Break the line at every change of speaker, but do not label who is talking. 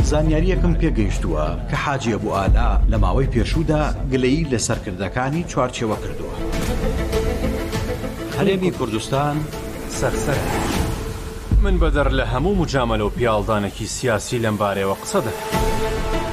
زانیاریەکم پێگەیشتووە کە حاجی ئەبوو ئالا لە ماوەی پێشوودا گلەیی لە سەرکردەکانی چوارچێوە کردووە. هەرێمی کوردستان سەرسەرە.
من بەدەر لە هەموو مجاملە و پیاڵدانێکی سیاسی لەم بارەوە قسە دەکەم.